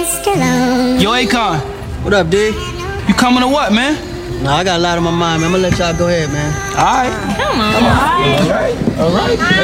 Yo, Akon, What up, D? you coming or what, man? Nah, I got a lot on my mind, man. I'm gonna let y'all go ahead, man. All right. Come on. All right.